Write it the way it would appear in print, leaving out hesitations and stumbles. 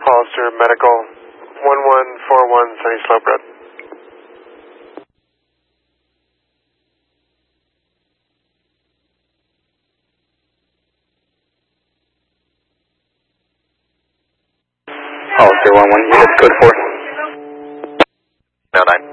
Hollister Medical, 1141 Sunny Slope Road. Hollister 11, unit code 4. No 9.